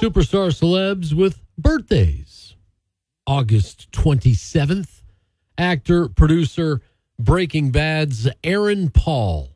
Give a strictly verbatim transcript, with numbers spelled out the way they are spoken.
superstar celebs with birthdays. August twenty-seventh, actor, producer, Breaking Bad's Aaron Paul